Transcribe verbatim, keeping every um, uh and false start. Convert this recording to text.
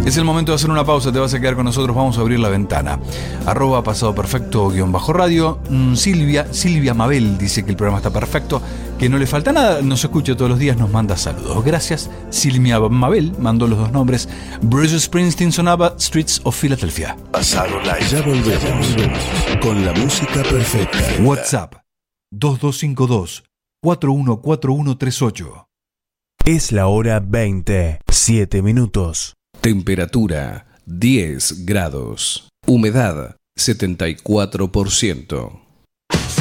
Es el momento de hacer una pausa, te vas a quedar con nosotros, vamos a abrir la ventana. Arroba pasado perfecto guión bajo radio. Mm, Silvia, Silvia Mabel dice que el programa está perfecto, que no le falta nada, nos escucha todos los días, nos manda saludos. Gracias, Silvia Mabel, mandó los dos nombres. Bruce Springsteen sonaba Streets of Philadelphia. Pasado live. Ya volvemos con la música perfecta. WhatsApp dos dos cinco dos, cuatro uno cuatro uno tres ocho. Es la hora veinte, siete minutos. Temperatura diez grados. Humedad setenta y cuatro por ciento.